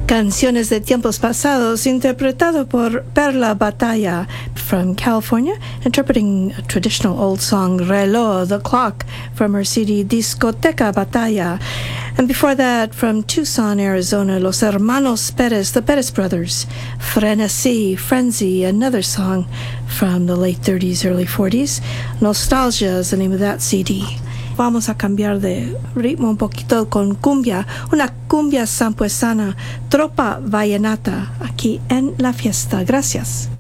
Canciones de Tiempos Pasados, interpretado por Perla Batalla from California, interpreting a traditional old song, Reloj, the clock, from her CD Discoteca Batalla. And before that, from Tucson, Arizona, Los Hermanos Perez, the Perez Brothers, Frenesí, Frenzy, another song from the late 30s, early 40s. Nostalgia is the name of that CD. Vamos a cambiar de ritmo un poquito con cumbia, una cumbia sampuesana, Tropa Vallenata, aquí en La Fiesta. Gracias.